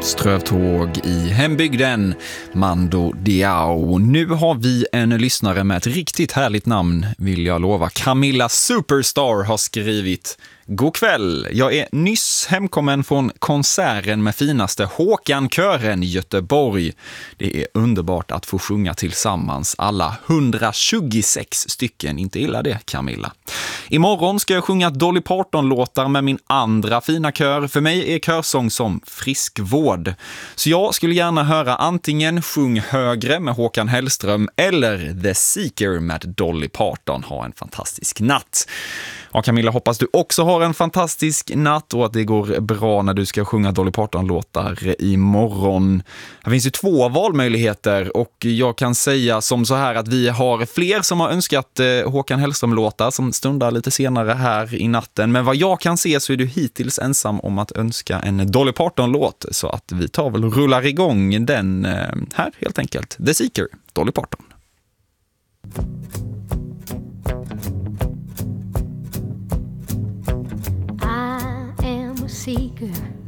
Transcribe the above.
Strövtåg i hembygden, Mando Diao. Nu har vi en lyssnare med ett riktigt härligt namn, vill jag lova. Camilla Superstar har skrivit: God kväll, jag är nyss hemkommen från konserten med finaste Håkan-kören i Göteborg. Det är underbart att få sjunga tillsammans, alla 126 stycken. Inte illa det, Camilla. Imorgon ska jag sjunga Dolly Parton-låtar med min andra fina kör. För mig är körsång som friskvård. Så jag skulle gärna höra antingen Sjung högre med Håkan Hellström eller The Seeker med Dolly Parton. Ha en fantastisk natt. Ja, Camilla, hoppas du också har en fantastisk natt och att det går bra när du ska sjunga Dolly Parton-låtar imorgon. Här finns ju 2 valmöjligheter och jag kan säga som så här att vi har fler som har önskat Håkan Hellström-låtar som stundar lite senare här i natten. Men vad jag kan se så är du hittills ensam om att önska en Dolly Parton-låt, så att vi tar väl rullar igång den här helt enkelt. The Seeker, Dolly Parton. Seeker,